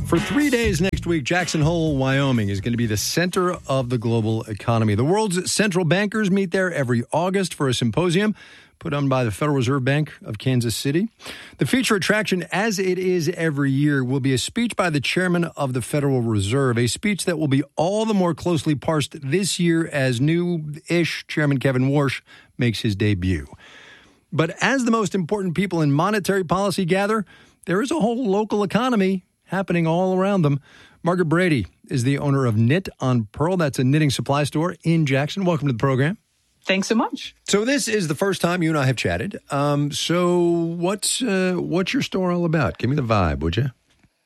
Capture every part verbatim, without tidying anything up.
For three days next week, Jackson Hole, Wyoming is going to be the center of the global economy. The world's central bankers meet there every August for a symposium put on by the Federal Reserve Bank of Kansas City. The feature attraction, as it is every year, will be a speech by the chairman of the Federal Reserve, a speech that will be all the more closely parsed this year as new-ish Chairman Kevin Warsh makes his debut. But as the most important people in monetary policy gather, there is a whole local economy happening all around them. Margaret Brady is the owner of Knit on Pearl. That's a knitting supply store in Jackson. Welcome to the program. Thanks so much. So this is the first time you and I have chatted. Um, so what's uh, what's your store all about? Give me the vibe, would you?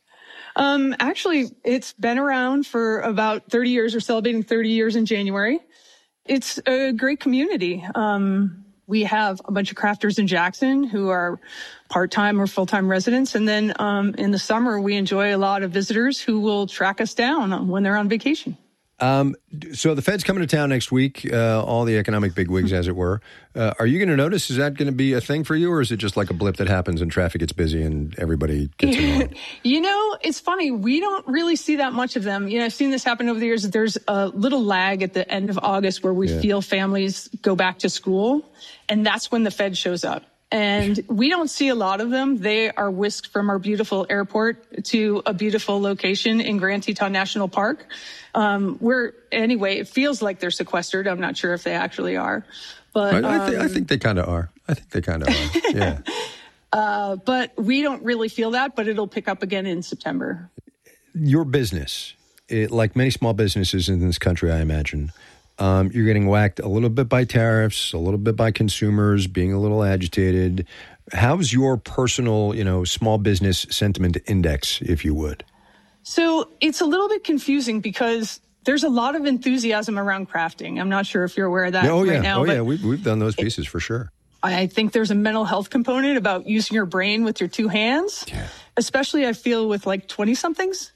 Um, actually, it's been around for about thirty years. We're celebrating thirty years in January. It's a great community. Um, we have a bunch of crafters in Jackson who are part-time or full-time residents. And then um, in the summer, we enjoy a lot of visitors who will track us down when they're on vacation. Um, so the Fed's coming to town next week, uh, all the economic bigwigs, as it were. Uh, are you going to notice, is that going to be a thing for you, or is it just like a blip that happens and traffic gets busy and everybody gets involved? You know, it's funny. We don't really see that much of them. You know, I've seen this happen over the years. There's a little lag at the end of August where we yeah. feel families go back to school, and that's when the Fed shows up. And we don't see a lot of them. They are whisked from our beautiful airport to a beautiful location in Grand Teton National Park. Um, we're, anyway, it feels like they're sequestered. I'm not sure if they actually are. But I, I, th- um, I think they kind of are. I think they kind of are, yeah. uh, but we don't really feel that, but it'll pick up again in September. Your business, it, like many small businesses in this country, I imagine, Um, you're getting whacked a little bit by tariffs, a little bit by consumers being a little agitated. How's your personal, you know, small business sentiment index, if you would? So it's a little bit confusing because there's a lot of enthusiasm around crafting. I'm not sure if you're aware of that oh, right yeah. now. Oh, yeah. We've, we've done those pieces for sure. I think there's a mental health component about using your brain with your two hands, yeah. especially I feel with like twenty-somethings.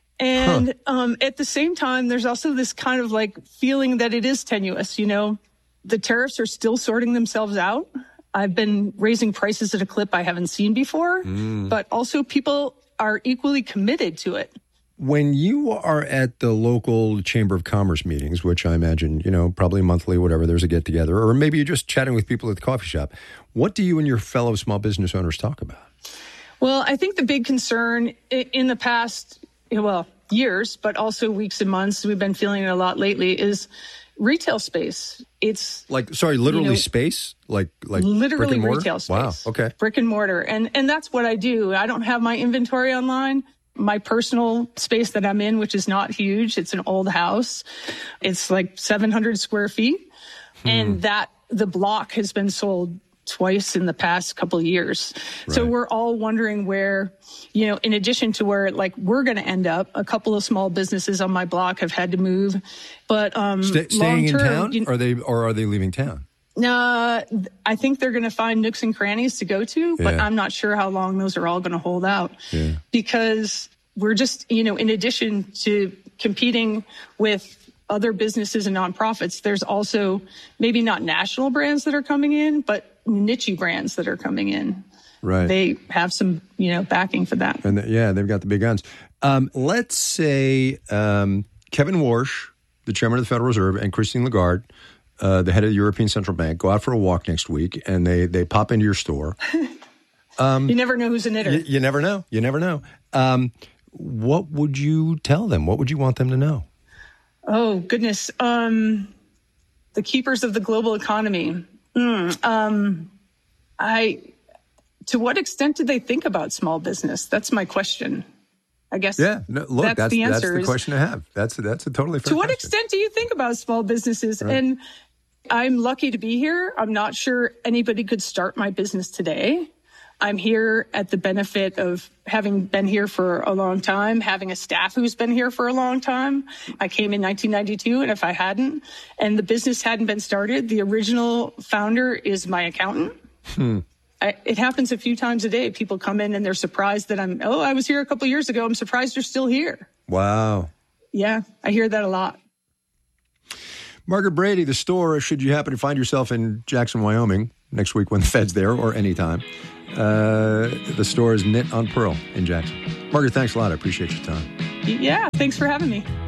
And huh. um, at the same time, there's also this kind of like feeling that it is tenuous. You know, the tariffs are still sorting themselves out. I've been raising prices at a clip I haven't seen before, mm. but also people are equally committed to it. When you are at the local Chamber of Commerce meetings, which I imagine, you know, probably monthly, whatever, there's a get together, or maybe you're just chatting with people at the coffee shop, what do you and your fellow small business owners talk about? Well, I think the big concern in the past well, years, but also weeks and months, we've been feeling it a lot lately, is retail space. It's like, sorry, literally you know, space? Like, like literally brick and retail space. Wow, okay. Brick and mortar. And, and that's what I do. I don't have my inventory online. My personal space that I'm in, which is not huge, it's an old house. It's like seven hundred square feet. Hmm. And that the block has been sold twice in the past couple of years. Right. So we're all wondering where, you know, in addition to where like we're going to end up, a couple of small businesses on my block have had to move. But um, St- staying long-term, in town, you, are they, or are they leaving town? Uh, I think they're going to find nooks and crannies to go to, but yeah. I'm not sure how long those are all going to hold out. Yeah. Because we're just, you know, in addition to competing with other businesses and nonprofits, there's also maybe not national brands that are coming in, but niche brands that are coming in. Right. They have some, you know, backing for that. And the, yeah, they've got the big guns. Um, let's say um, Kevin Warsh, the chairman of the Federal Reserve, and Christine Lagarde, uh, the head of the European Central Bank, go out for a walk next week, and they, they pop into your store. Um, you never know who's a knitter. You, you never know. You never know. Um, what would you tell them? What would you want them to know? Oh, goodness. Um, the keepers of the global economy. Mm, um, I, to what extent did they think about small business? That's my question. I guess. Yeah. No, look, that's, that's the answer. That's the question to have. That's that's a totally fair To what question. extent do you think about small businesses? Right. And I'm lucky to be here. I'm not sure anybody could start my business today. I'm here at the benefit of having been here for a long time, having a staff who's been here for a long time. I came in nineteen ninety-two, and if I hadn't, and the business hadn't been started, the original founder is my accountant. Hmm. I, it happens a few times a day. People come in and they're surprised that I'm, oh, I was here a couple of years ago. I'm surprised you're still here. Wow. Yeah, I hear that a lot. Margaret Brady, the store, should you happen to find yourself in Jackson, Wyoming next week when the Fed's there or anytime. Uh, the store is Knit on Pearl in Jackson. Margaret, thanks a lot. I appreciate your time. Yeah, thanks for having me.